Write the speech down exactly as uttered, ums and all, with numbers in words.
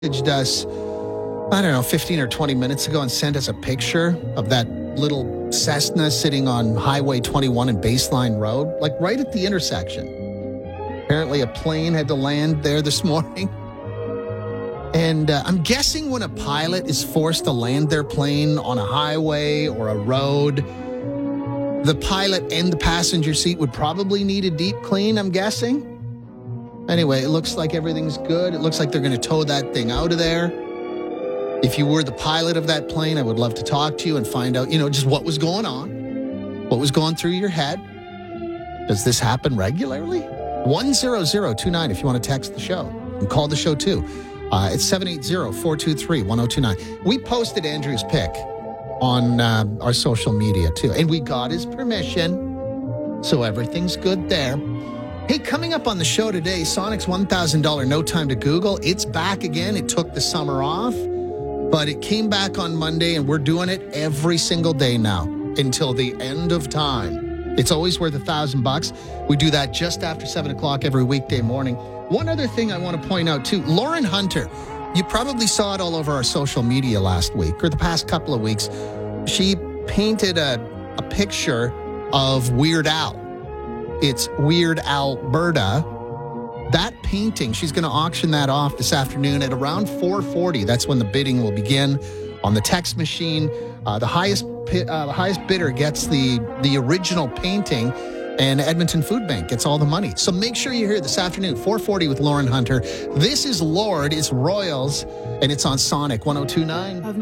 messaged us, I don't know, fifteen or twenty minutes ago and sent us a picture of that little Cessna sitting on Highway twenty-one and Baseline Road, like right at the intersection. Apparently a plane had to land there this morning. And uh, I'm guessing when a pilot is forced to land their plane on a highway or a road, the pilot and the passenger seat would probably need a deep clean, I'm guessing. Anyway, it looks like everything's good. It looks like they're going to tow that thing out of there. If you were the pilot of that plane, I would love to talk to you and find out, you know, just what was going on, what was going through your head. Does this happen regularly? one zero zero two nine if you want to text the show. And call the show too. Uh, it's seven eight zero, four two three, one zero two nine. We posted Andrew's pic on uh, our social media too, and we got his permission, so everything's good there. Hey, coming up on the show today, Sonic's one thousand dollars No Time to Google. It's back again. It took the summer off, but it came back on Monday, and we're doing it every single day now until the end of time. It's always worth a thousand bucks. We do that just after seven o'clock every weekday morning. One other thing I want to point out, too, Lauren Hunter, you probably saw it all over our social media last week or the past couple of weeks. She painted a, a picture of Weird Al. It's Weird Alberta. That painting, she's going to auction that off this afternoon at around four forty. That's when the bidding will begin on the text machine. Uh, the highest uh, the highest bidder gets the, the original painting, and Edmonton Food Bank gets all the money. So make sure you're here this afternoon, four forty with Lauren Hunter. This is Lord, it's Royals, and it's on Sonic one oh two nine.